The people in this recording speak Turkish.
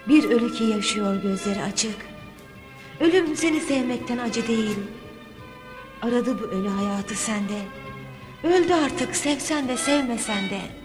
Bir ölü ki yaşıyor, gözleri açık. Ölüm seni sevmekten acı değil. Aradı bu ölü hayatı sende. Öldü artık, sevsen de sevmesen de.